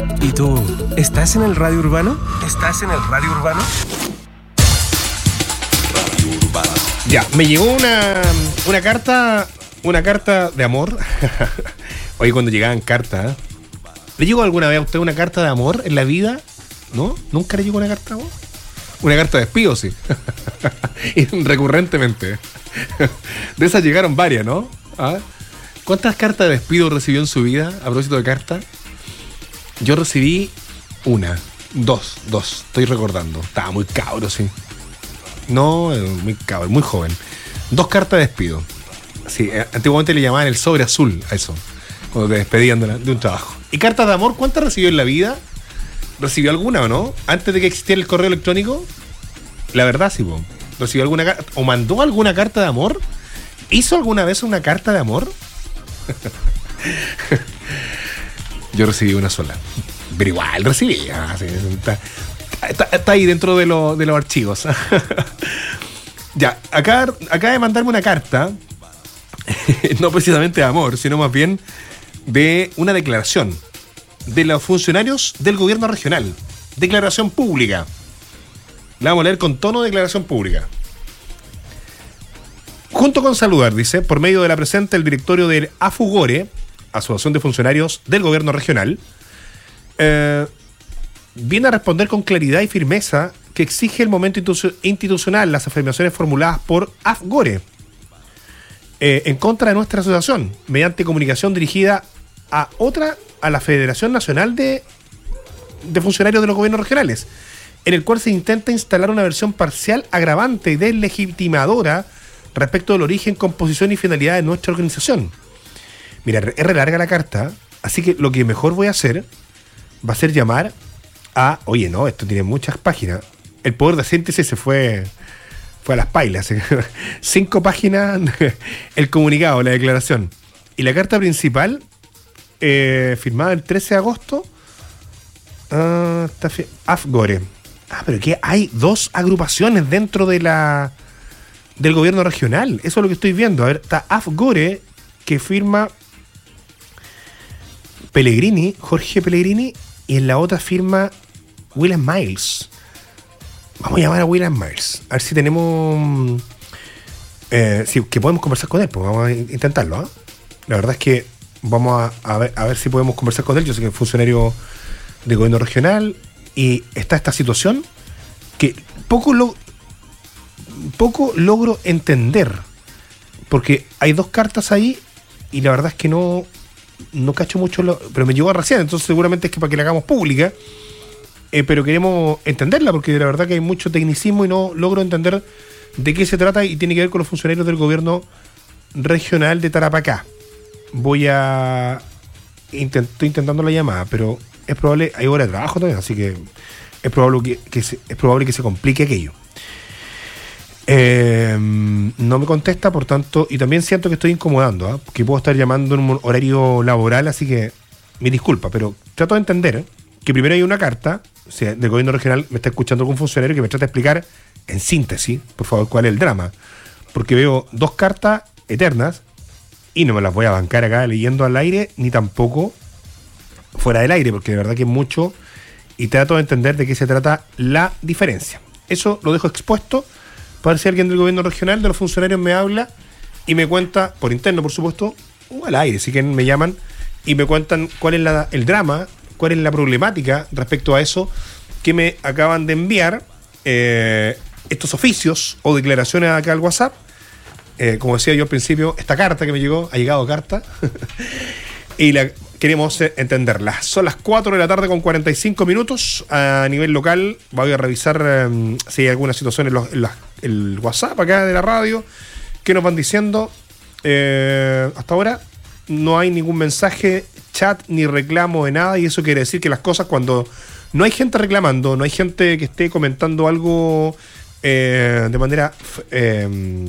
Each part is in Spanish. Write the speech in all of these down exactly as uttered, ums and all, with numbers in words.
¿Y tú, estás en el radio urbano? ¿Estás en el radio urbano? Radio Urbano. Ya, me llegó una, una carta, una carta de amor. Oye, cuando llegaban cartas, ¿eh? ¿Le llegó alguna vez a usted una carta de amor en la vida? ¿No? ¿Nunca le llegó una carta de amor? Una carta de despido, sí. Y recurrentemente. De esas llegaron varias, ¿no? ¿Ah? ¿Cuántas cartas de despido recibió en su vida a propósito de cartas? Yo recibí una, dos, dos, estoy recordando. Estaba muy cabro, sí. No, muy cabro, muy joven. Dos cartas de despido. Sí, antiguamente le llamaban el sobre azul a eso, cuando te despedían de, la, de un trabajo. ¿Y cartas de amor cuántas recibió en la vida? ¿Recibió alguna o no? Antes de que existiera el correo electrónico. La verdad, sí, po. ¿Recibió alguna carta? ¿O mandó alguna carta de amor? ¿Hizo alguna vez una carta de amor? Yo recibí una sola. Pero igual recibí. Ah, sí, está, está, está ahí dentro de, lo, de los archivos. Ya, acá, acaba de mandarme una carta. No precisamente de amor, sino más bien de una declaración de los funcionarios del gobierno regional. Declaración pública. La vamos a leer con tono de declaración pública. Junto con saludar, dice, por medio de la presente, el directorio del AFUGORE, Asociación de Funcionarios del Gobierno Regional, eh, viene a responder con claridad y firmeza que exige el momento institu- institucional las afirmaciones formuladas por AFGORE eh, en contra de nuestra asociación, mediante comunicación dirigida a otra, a la Federación Nacional de, de Funcionarios de los Gobiernos Regionales, en el cual se intenta instalar una versión parcial, agravante y deslegitimadora respecto del origen, composición y finalidad de nuestra organización. Mira, es re larga la carta, así que lo que mejor voy a hacer va a ser llamar a... Oye, no, esto tiene muchas páginas. El poder de síntesis se fue, fue a las pailas. Cinco páginas, el comunicado, la declaración. Y la carta principal, eh, firmada el trece de agosto, uh, está fi- AFGORE. Ah, pero que hay dos agrupaciones dentro de la del gobierno regional. Eso es lo que estoy viendo. A ver, está AFGORE, que firma Pellegrini, Jorge Pellegrini, y en la otra firma William Miles. Vamos a llamar a William Miles. A ver si tenemos... Eh, si, que podemos conversar con él, pues vamos a intentarlo. ¿eh? La verdad es que vamos a, a, ver, a ver si podemos conversar con él. Yo sé que es funcionario de gobierno regional y está esta situación que poco, lo, poco logro entender, porque hay dos cartas ahí y la verdad es que no... No cacho mucho, lo, pero me llegó recién, entonces seguramente es que para que la hagamos pública, eh, pero queremos entenderla, porque la verdad que hay mucho tecnicismo y no logro entender de qué se trata y tiene que ver con los funcionarios del gobierno regional de Tarapacá. Voy a... Intent, estoy intentando la llamada, pero es probable, hay hora de trabajo también, así que es probable que, que, se, es probable que se complique aquello. Eh, no me contesta, por tanto, y también siento que estoy incomodando, ¿eh? que puedo estar llamando en un horario laboral, así que mi disculpa, pero trato de entender ¿eh? que primero hay una carta, o sea, del gobierno regional, me está escuchando algún funcionario que me trata de explicar en síntesis, por favor, cuál es el drama, porque veo dos cartas eternas y no me las voy a bancar acá leyendo al aire, ni tampoco fuera del aire, porque de verdad que es mucho y trato de entender de qué se trata la diferencia. Eso lo dejo expuesto para ver si alguien del gobierno regional, de los funcionarios, me habla y me cuenta, por interno, por supuesto, o al aire, si quieren me llaman y me cuentan cuál es la, el drama, cuál es la problemática respecto a eso que me acaban de enviar eh, estos oficios o declaraciones acá al WhatsApp. Eh, como decía yo al principio, esta carta que me llegó, ha llegado carta, y la queremos entenderla. Son las cuatro de la tarde con cuarenta y cinco minutos. A nivel local, voy a revisar eh, si hay alguna situación en, los, en la, el WhatsApp acá de la radio que nos van diciendo. Eh, hasta ahora no hay ningún mensaje, chat ni reclamo de nada, y eso quiere decir que las cosas, cuando no hay gente reclamando, no hay gente que esté comentando algo eh, de manera eh,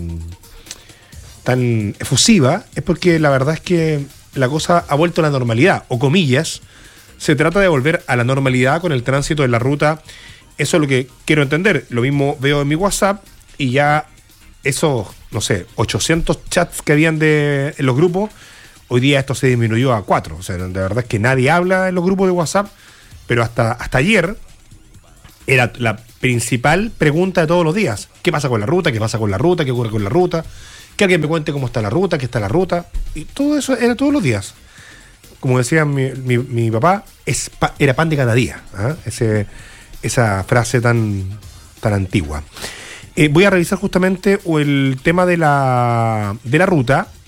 tan efusiva, es porque la verdad es que la cosa ha vuelto a la normalidad, o comillas, se trata de volver a la normalidad con el tránsito de la ruta. Eso es lo que quiero entender. Lo mismo veo en mi WhatsApp y ya esos, no sé, ochocientos chats que habían de, en los grupos, hoy día esto se disminuyó a cuatro. O sea, de verdad es que nadie habla en los grupos de WhatsApp pero hasta, hasta ayer era la principal pregunta de todos los días. ¿Qué pasa con la ruta? ¿Qué pasa con la ruta? ¿Qué ocurre con la ruta? Que alguien me cuente cómo está la ruta, qué está la ruta. Y todo eso era todos los días. Como decía mi, mi, mi papá, es pa, era pan de cada día. ¿eh? Ese, esa frase tan, tan antigua. Eh, voy a revisar justamente el tema de la, de la ruta.